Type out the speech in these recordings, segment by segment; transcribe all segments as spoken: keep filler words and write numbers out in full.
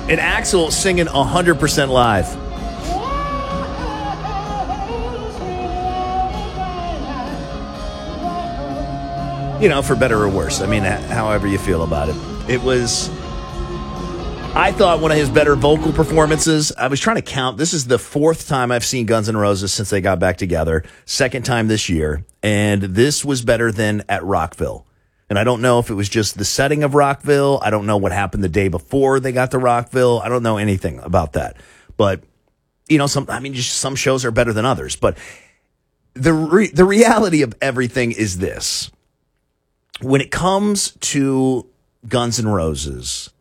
And Axl singing one hundred percent live. You know, for better or worse. I mean, however you feel about it. It was, I thought, one of his better vocal performances. I was trying to count. This is the fourth time I've seen Guns N' Roses since they got back together. Second time this year. And this was better than at Rockville. And I don't know if it was just the setting of Rockville. I don't know what happened the day before they got to Rockville. I don't know anything about that. But, you know, some, I mean, just some shows are better than others. But the re- the reality of everything is this. When it comes to Guns N' Roses,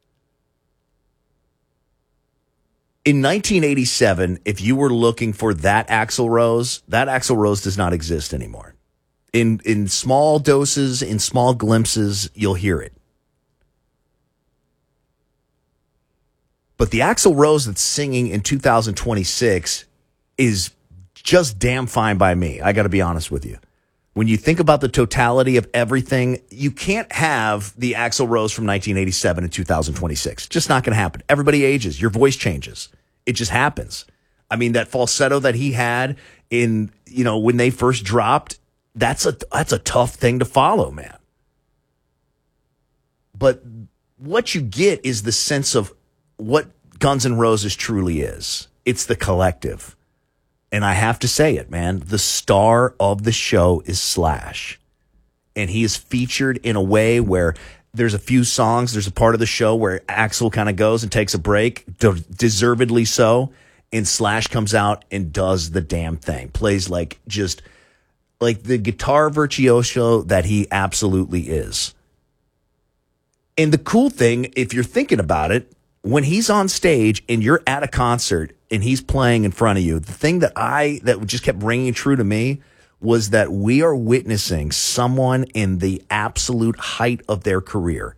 in nineteen eighty-seven, if you were looking for that Axl Rose, that Axl Rose does not exist anymore. In in small doses, in small glimpses, you'll hear it. But the Axl Rose that's singing in two thousand twenty-six is just damn fine by me. I got to be honest with you. When you think about the totality of everything, you can't have the Axl Rose from nineteen eighty-seven in two thousand twenty-six. Just not going to happen. Everybody ages. Your voice changes. It just happens. I mean, that falsetto that he had in, you know, when they first dropped, that's a, that's a tough thing to follow, man. But what you get is the sense of what Guns N' Roses truly is. It's the collective. And I have to say it, man, the star of the show is Slash. And he is featured in a way where there's a few songs, there's a part of the show where Axl kind of goes and takes a break, de- deservedly so, and Slash comes out and does the damn thing. Plays like just like the guitar virtuoso that he absolutely is. And the cool thing, if you're thinking about it, when he's on stage and you're at a concert and he's playing in front of you, the thing that I, that just kept ringing true to me was that we are witnessing someone in the absolute height of their career.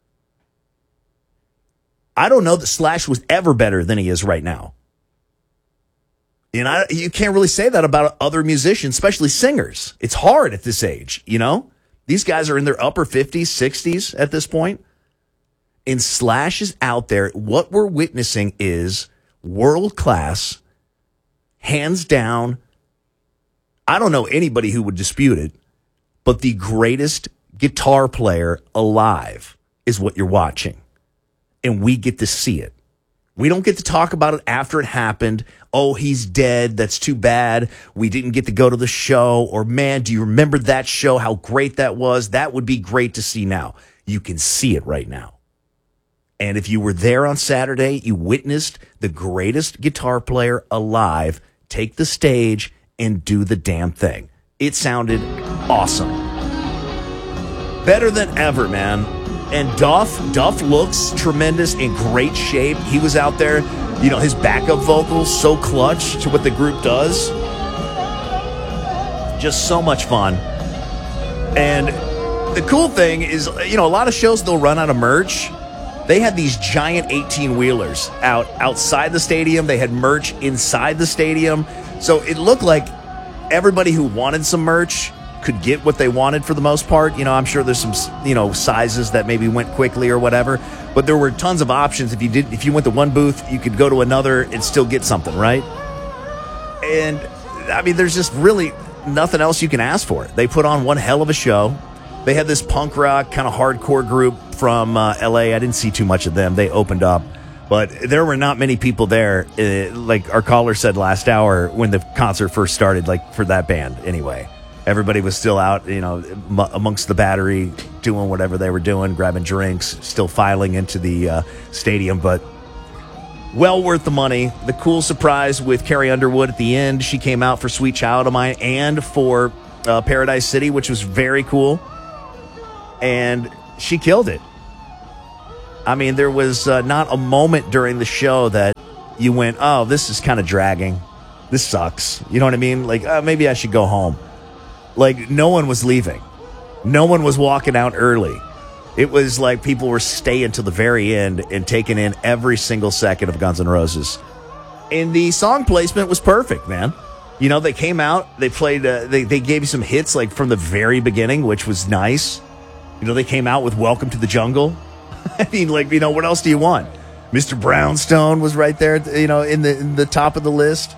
I don't know that Slash was ever better than he is right now. And I, you can't really say that about other musicians, especially singers. It's hard at this age, you know? These guys are in their upper fifties, sixties at this point. And Slash is out there. What we're witnessing is world class, hands down. I don't know anybody who would dispute it, but the greatest guitar player alive is what you're watching. And we get to see it. We don't get to talk about it after it happened. Oh, he's dead. That's too bad. We didn't get to go to the show. Or, man, do you remember that show? How great that was? That would be great to see now. You can see it right now. And if you were there on Saturday, you witnessed the greatest guitar player alive take the stage and do the damn thing. It sounded awesome. Better than ever, man. And Duff, Duff looks tremendous, in great shape. He was out there, you know, his backup vocals so clutch to what the group does. Just so much fun. And the cool thing is, you know, a lot of shows, they'll run out of merch. They had these giant eighteen-wheelers out outside the stadium. They had merch inside the stadium. So it looked like everybody who wanted some merch could get what they wanted for the most part. You know, I'm sure there's some, you know, sizes that maybe went quickly or whatever. But there were tons of options. If you did, if you went to one booth, you could go to another and still get something, right? And, I mean, there's just really nothing else you can ask for. They put on one hell of a show. They had this punk rock kind of hardcore group from uh, L A. I didn't see too much of them. They opened up. But there were not many people there, uh, like our caller said last hour when the concert first started, like for that band anyway. Everybody was still out, you know, m- amongst the battery, doing whatever they were doing, grabbing drinks, still filing into the uh, stadium. But well worth the money. The cool surprise with Carrie Underwood at the end. She came out for Sweet Child of Mine and for uh, Paradise City, which was very cool. And she killed it. I mean, there was uh, not a moment during the show that you went, oh, this is kind of dragging. This sucks. You know what I mean? Like, uh, maybe I should go home. Like, no one was leaving. No one was walking out early. It was like people were staying till the very end and taking in every single second of Guns N' Roses. And the song placement was perfect, man. You know, they came out, they played, uh, they, they gave you some hits like from the very beginning, which was nice. You know, they came out with Welcome to the Jungle. I mean, like, you know, what else do you want? Mister Brownstone was right there, you know, in the in the top of the list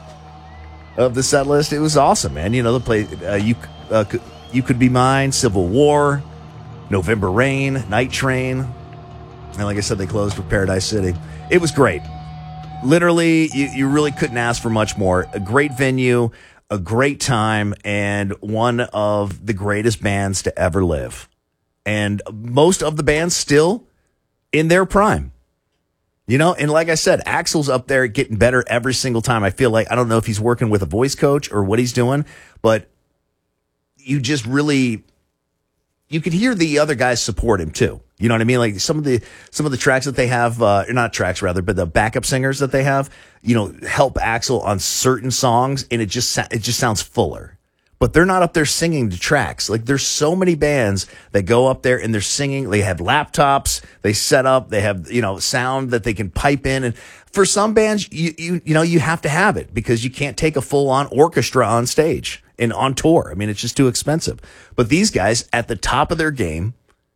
of the set list. It was awesome, man. You know, the play uh, you uh, you Could Be Mine, Civil War, November Rain, Night Train, and like I said, they closed with Paradise City. It was great. Literally, you, you really couldn't ask for much more. A great venue, a great time, and one of the greatest bands to ever live. And most of the bands still in their prime. You know, and like I said, Axl's up there getting better every single time. I feel like, I don't know if he's working with a voice coach or what he's doing, but you just really, you could hear the other guys support him too. You know what I mean? Like some of the, some of the tracks that they have, uh, or not tracks rather, but the backup singers that they have, you know, help Axl on certain songs, and it just, it just sounds fuller. But they're not up there singing the tracks. Like there's so many bands that go up there and they're singing. They have laptops, they set up, they have, you know, sound that they can pipe in. And for some bands, you, you, you know, you have to have it because you can't take a full on orchestra on stage and on tour. I mean, it's just too expensive. But these guys at the top of their game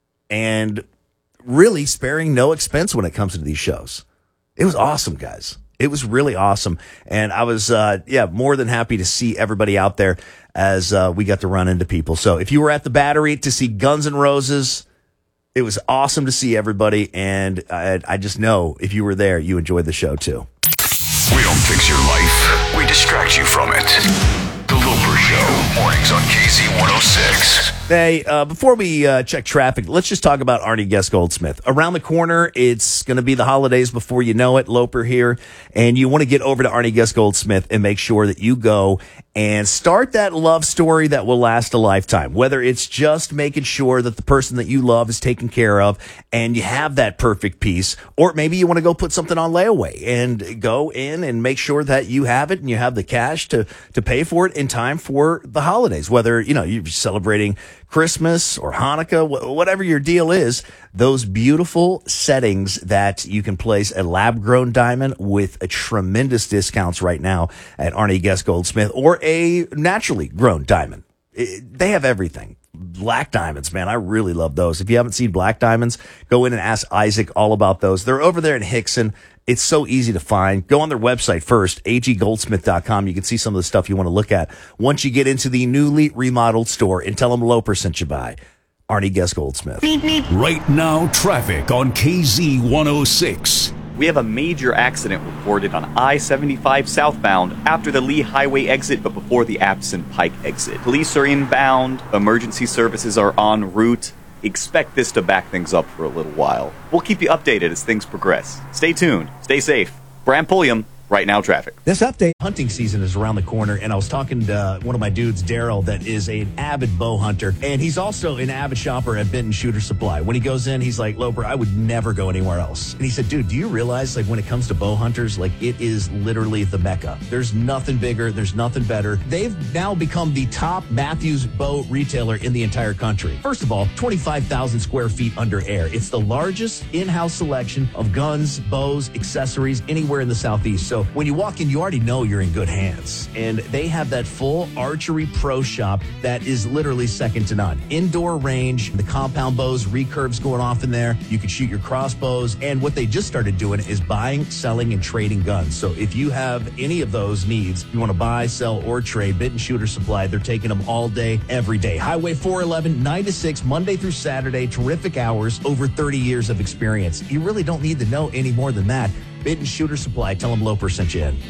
and really sparing no expense when it comes to these shows. It was awesome, guys. It was really awesome. And I was, uh, yeah, more than happy to see everybody out there as uh, we got to run into people. So if you were at the Battery to see Guns N' Roses, it was awesome to see everybody. And I, I just know if you were there, you enjoyed the show too. We don't fix your life. We distract you from it. The Loper Show, mornings on K Z one oh six. Hey, uh, before we uh, check traffic, let's just talk about Arnie Guest Goldsmith. Around the corner, it's going to be the holidays before you know it, Loper here, and you want to get over to Arnie Guest Goldsmith and make sure that you go and start that love story that will last a lifetime, whether it's just making sure that the person that you love is taken care of and you have that perfect piece, or maybe you want to go put something on layaway and go in and make sure that you have it and you have the cash to, to pay for it in time for the holidays, whether, you know, you're celebrating Christmas or Hanukkah, whatever your deal is, those beautiful settings that you can place a lab-grown diamond with a tremendous discounts right now at Arnie Guest Goldsmith, or a naturally grown diamond. It, they have everything. Black diamonds, man, I really love those. If you haven't seen black diamonds, go in and ask Isaac all about those. They're over there in Hickson. It's so easy to find. Go on their website first, a g goldsmith dot com. You can see some of the stuff you want to look at once you get into the newly remodeled store, and tell them Loper sent you by Arnie Guest Goldsmith. Right now, traffic on K Z one oh six. We have a major accident reported on I seventy-five southbound after the Lee Highway exit, but before the Appson Pike exit. Police are inbound. Emergency services are en route. Expect this to back things up for a little while. We'll keep you updated as things progress. Stay tuned. Stay safe. Bram Pulliam, Right Now Traffic. This update. Hunting season is around the corner, and I was talking to uh, one of my dudes, Daryl, that is an avid bow hunter, and he's also an avid shopper at Benton Shooter Supply. When he goes in, he's like, Loper, I would never go anywhere else. And he said, dude, do you realize, like, when it comes to bow hunters, like, it is literally the mecca. There's nothing bigger. There's nothing better. They've now become the top Matthews bow retailer in the entire country. First of all, twenty-five thousand square feet under air. It's the largest in-house selection of guns, bows, accessories anywhere in the Southeast. So when you walk in, you already know you're in good hands. And they have that full archery pro shop that is literally second to none. Indoor range, the compound bows, recurves going off in there. You can shoot your crossbows. And what they just started doing is buying, selling, and trading guns. So if you have any of those needs, you want to buy, sell, or trade, Benton Shooter Supply, they're taking them all day, every day. Highway four eleven, nine to six, Monday through Saturday, terrific hours, over thirty years of experience. You really don't need to know any more than that. Benton Shooter Supply, tell them Loper sent you in.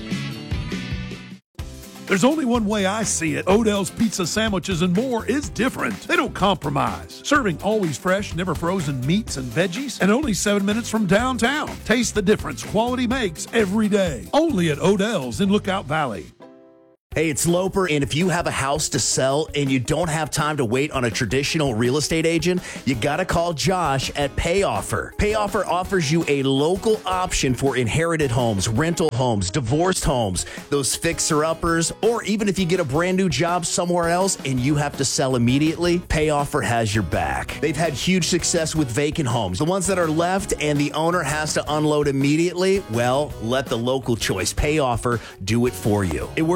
There's only one way I see it. Odell's Pizza Sandwiches and More is different. They don't compromise. Serving always fresh, never frozen meats and veggies, and only seven minutes from downtown. Taste the difference quality makes every day. Only at Odell's in Lookout Valley. Hey, it's Loper, and if you have a house to sell and you don't have time to wait on a traditional real estate agent, you gotta call Josh at PayOffer. PayOffer offers you a local option for inherited homes, rental homes, divorced homes, those fixer-uppers, or even if you get a brand new job somewhere else and you have to sell immediately, PayOffer has your back. They've had huge success with vacant homes. The ones that are left and the owner has to unload immediately, well, let the local choice, PayOffer, do it for you. It works great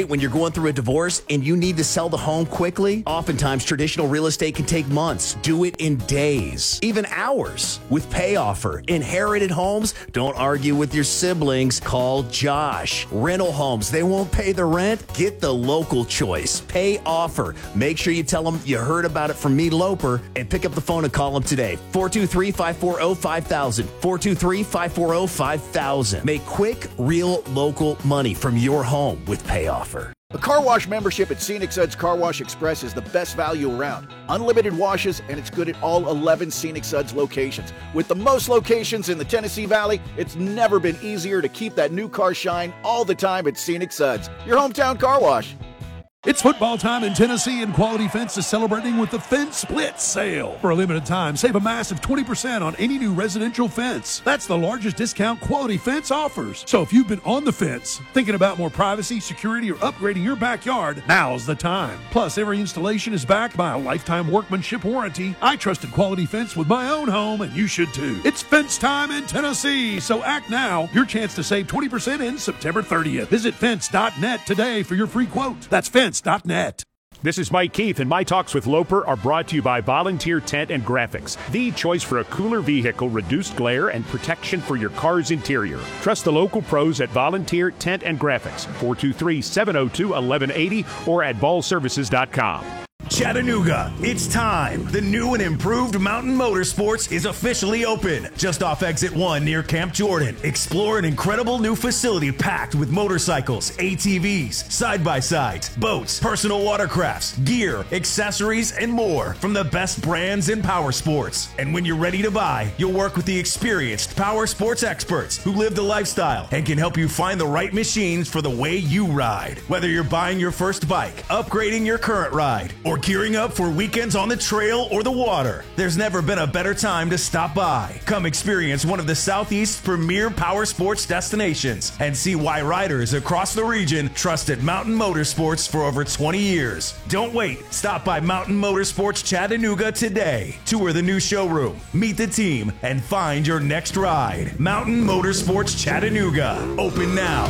when you're going through a divorce and you need to sell the home quickly? Oftentimes, traditional real estate can take months. Do it in days, even hours. With Pay Offer, inherited homes, don't argue with your siblings. Call Josh. Rental homes, they won't pay the rent? Get the local choice. Pay Offer. Make sure you tell them you heard about it from me, Loper, and pick up the phone and call them today. four two three, five four zero, five thousand. four two three, five four zero, five thousand. Make quick, real, local money from your home with Pay Offer. A car wash membership at Scenic Suds Car Wash Express is the best value around. Unlimited washes, and it's good at all eleven Scenic Suds locations. With the most locations in the Tennessee Valley, it's never been easier to keep that new car shine all the time at Scenic Suds, your hometown car wash. It's football time in Tennessee, and Quality Fence is celebrating with the Fence Split Sale. For a limited time, save a massive twenty percent on any new residential fence. That's the largest discount Quality Fence offers. So if you've been on the fence, thinking about more privacy, security, or upgrading your backyard, now's the time. Plus, every installation is backed by a lifetime workmanship warranty. I trusted Quality Fence with my own home, and you should too. It's fence time in Tennessee, so act now. Your chance to save twenty percent ends September thirtieth. Visit fence dot net today for your free quote. That's fence dot net. This is Mike Keith, and my talks with Loper are brought to you by Volunteer Tent and Graphics, the choice for a cooler vehicle, reduced glare, and protection for your car's interior. Trust the local pros at Volunteer Tent and Graphics, four two three, seven oh two, eleven eighty, or at ball services dot com. Chattanooga, it's time. The new and improved Mountain Motorsports is officially open. Just off Exit one near Camp Jordan. Explore an incredible new facility packed with motorcycles, A T Vs, side-by-sides, boats, personal watercrafts, gear, accessories, and more from the best brands in power sports. And when you're ready to buy, you'll work with the experienced power sports experts who live the lifestyle and can help you find the right machines for the way you ride. Whether you're buying your first bike, upgrading your current ride, or gearing up for weekends on the trail or the water, there's never been a better time to stop by. Come experience one of the Southeast's premier power sports destinations and see why riders across the region trusted Mountain Motorsports for over twenty years. Don't wait. Stop by Mountain Motorsports Chattanooga today. Tour the new showroom, meet the team, and find your next ride. Mountain Motorsports Chattanooga. Open now.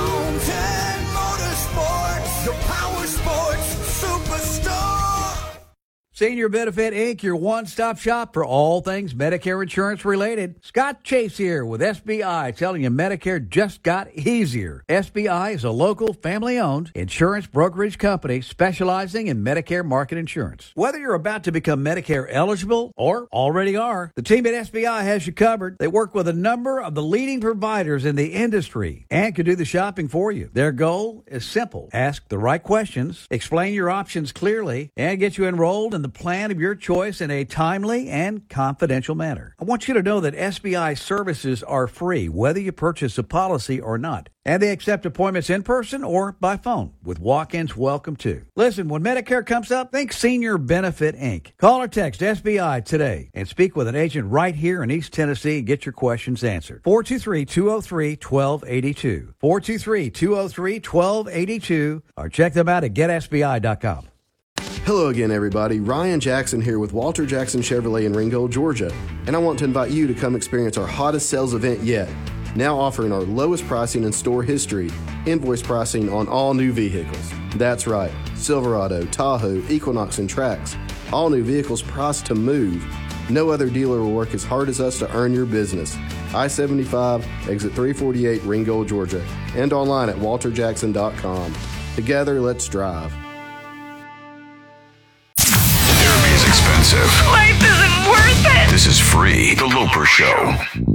Mountain Motorsports, the power sports superstar. Senior Benefit Incorporated, your one-stop shop for all things Medicare insurance related. Scott Chase here with S B I, telling you Medicare just got easier. S B I is a local, family-owned insurance brokerage company specializing in Medicare market insurance. Whether you're about to become Medicare eligible or already are, the team at S B I has you covered. They work with a number of the leading providers in the industry and can do the shopping for you. Their goal is simple. Ask the right questions, explain your options clearly, and get you enrolled in the plan of your choice in a timely and confidential manner. I want you to know that S B I services are free, whether you purchase a policy or not. And they accept appointments in person or by phone, with walk-ins welcome too. Listen, when Medicare comes up, think Senior Benefit Incorporated. Call or text S B I today and speak with an agent right here in East Tennessee and get your questions answered. four two three, two oh three, one two eight two. four two three, two oh three, one two eight two. Or check them out at get S B I dot com. Hello again, everybody. Ryan Jackson here with Walter Jackson Chevrolet in Ringgold, Georgia. And I want to invite you to come experience our hottest sales event yet. Now offering our lowest pricing in store history, invoice pricing on all new vehicles. That's right, Silverado, Tahoe, Equinox, and Trax. All new vehicles priced to move. No other dealer will work as hard as us to earn your business. I seventy-five, exit three forty-eight, Ringgold, Georgia. And online at walter jackson dot com. Together, let's drive. Therapy is expensive. Life isn't worth it. This is free. The Loper Show.